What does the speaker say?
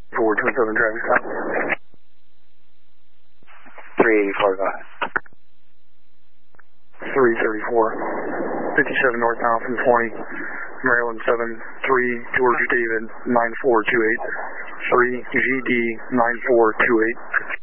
427 traffic stop. 345. 334. 57 northbound from 20. Maryland 73, George David 9428. 3 GD 9428.